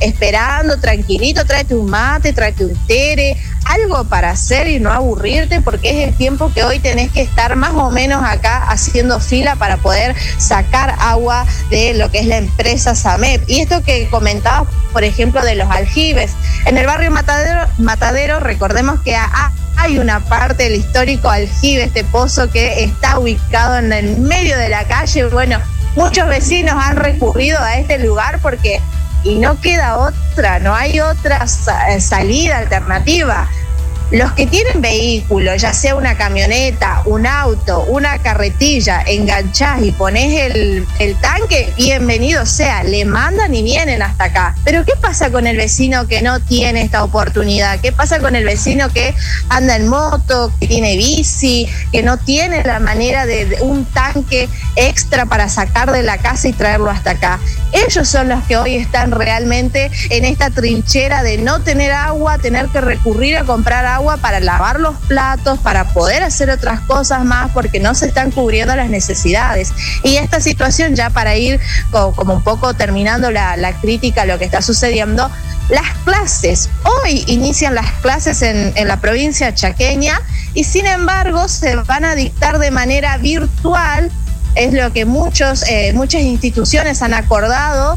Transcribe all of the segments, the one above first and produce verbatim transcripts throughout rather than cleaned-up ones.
esperando, tranquilito, tráete un mate, tráete un tere, algo para hacer y no aburrirte, porque es el tiempo que hoy tenés que estar más o menos acá haciendo fila para poder sacar agua de lo que es la empresa SAMEP. Y esto que comentabas, por ejemplo, de los aljibes, en el barrio Matadero, Matadero recordemos que ha, hay una parte del histórico aljibe, este pozo que está ubicado en el medio de la calle. Bueno, muchos vecinos han recurrido a este lugar porque y no queda otra, no hay otra salida alternativa. Los que tienen vehículos, ya sea una camioneta, un auto, una carretilla, enganchás y ponés el, el tanque, bienvenido sea, le mandan y vienen hasta acá. Pero ¿qué pasa con el vecino que no tiene esta oportunidad? ¿Qué pasa con el vecino que anda en moto, que tiene bici, que no tiene la manera de, de un tanque extra para sacar de la casa y traerlo hasta acá? Ellos son los que hoy están realmente en esta trinchera de no tener agua, tener que recurrir a comprar agua para lavar los platos, para poder hacer otras cosas más, porque no se están cubriendo las necesidades. Y esta situación, ya para ir como, como un poco terminando la, la crítica a lo que está sucediendo, las clases, hoy inician las clases en, en la provincia chaqueña y sin embargo se van a dictar de manera virtual. Es lo que muchos, eh, muchas instituciones han acordado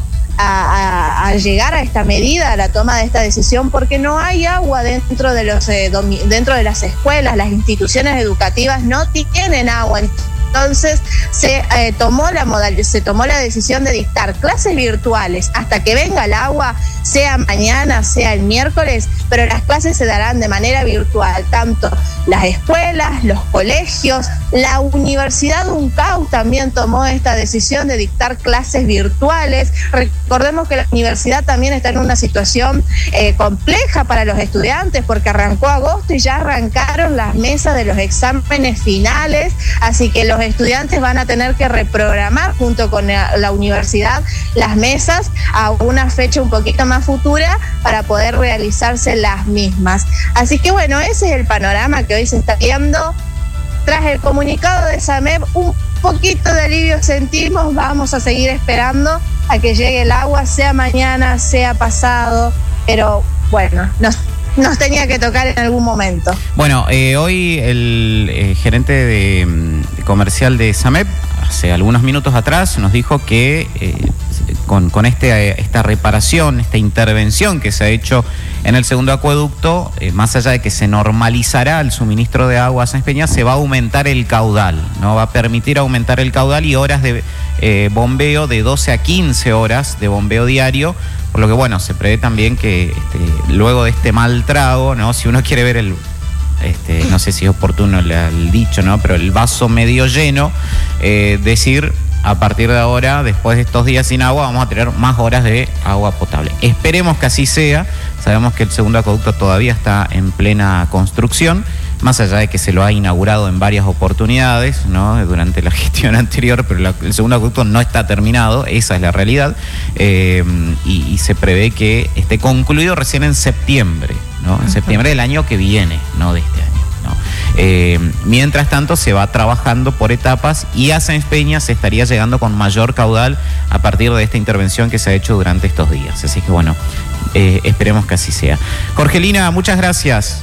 a, a, a llegar a esta medida, a la toma de esta decisión, porque no hay agua dentro de los eh, domi- dentro de las escuelas, las instituciones educativas no tienen agua. Entonces se eh, tomó la modal, se tomó la decisión de dictar clases virtuales hasta que venga el agua, sea mañana, sea el miércoles, pero las clases se darán de manera virtual, tanto las escuelas, los colegios, la Universidad UNCAU también tomó esta decisión de dictar clases virtuales. Recordemos que la universidad también está en una situación eh, compleja para los estudiantes, porque arrancó agosto y ya arrancaron las mesas de los exámenes finales, así que los estudiantes van a tener que reprogramar junto con la, la universidad las mesas a una fecha un poquito más futura para poder realizarse las mismas. Así que bueno, ese es el panorama que hoy se está viendo. Tras el comunicado de SAMEP, un poquito de alivio sentimos. Vamos a seguir esperando a que llegue el agua, sea mañana, sea pasado, pero bueno, nos Nos tenía que tocar en algún momento. Bueno, eh, hoy el eh, gerente de, de comercial de SAMEP, hace algunos minutos atrás, nos dijo que eh, con, con este, esta reparación, esta intervención que se ha hecho en el segundo acueducto, eh, más allá de que se normalizará el suministro de agua a Sáenz Peña, se va a aumentar el caudal, ¿no? Va a permitir aumentar el caudal y horas de eh, bombeo de doce a quince horas de bombeo diario. Por lo que, bueno, se prevé también que este, luego de este mal trago, ¿no? Si uno quiere ver el, este, no sé si es oportuno el, el dicho, ¿no? Pero el vaso medio lleno, eh, decir, a partir de ahora, después de estos días sin agua, vamos a tener más horas de agua potable. Esperemos que así sea. Sabemos que el segundo acueducto todavía está en plena construcción, más allá de que se lo ha inaugurado en varias oportunidades, ¿no? Durante la gestión anterior, pero la, el segundo acueducto no está terminado, esa es la realidad, eh, y, y se prevé que esté concluido recién en septiembre, ¿no? En septiembre del año que viene, no de este año. ¿no? Eh, mientras tanto se va trabajando por etapas y a Sáenz Peña se estaría llegando con mayor caudal a partir de esta intervención que se ha hecho durante estos días. Así que bueno, eh, esperemos que así sea. Jorgelina, muchas gracias.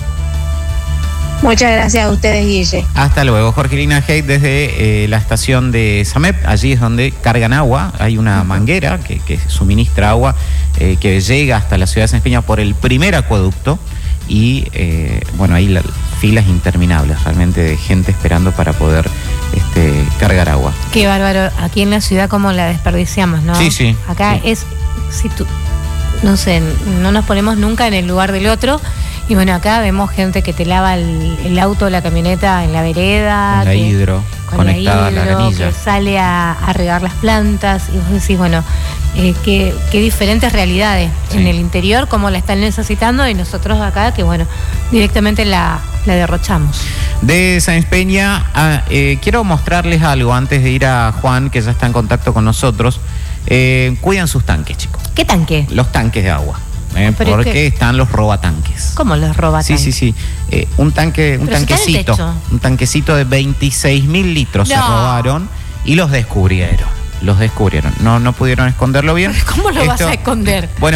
Muchas gracias a ustedes, Guille. Hasta luego. Jorgelina Heid desde eh, la estación de SAMEP. Allí es donde cargan agua. Hay una manguera que, que suministra agua eh, que llega hasta la ciudad de Sáenz Peña por el primer acueducto. Y eh, bueno, ahí las filas interminables realmente de gente esperando para poder este, cargar agua. Qué bárbaro. Aquí en la ciudad cómo la desperdiciamos, ¿no? Sí, sí. Acá sí. es, si tú, no sé, no nos ponemos nunca en el lugar del otro. Y bueno, acá vemos gente que te lava el, el auto, la camioneta en la vereda. Con la que, hidro, con conectada la hidro, a la canilla. Que sale a, a regar las plantas. Y vos decís, bueno, eh, qué, qué diferentes realidades. Sí. En el interior, cómo la están necesitando, y nosotros acá, que bueno, directamente la, la derrochamos. De Sáenz Peña, ah, eh, quiero mostrarles algo antes de ir a Juan, que ya está en contacto con nosotros. Eh, cuidan sus tanques, chicos. ¿Qué tanque? Los tanques de agua. Eh, porque ¿qué? Están los robatanques. ¿Cómo los robatanques? Sí, sí, sí. Eh, un tanque, un tanquecito. Un tanquecito de veintiséis mil litros no. se robaron y los descubrieron. Los descubrieron. No, no pudieron esconderlo bien. ¿Cómo lo Esto, vas a esconder? Bueno.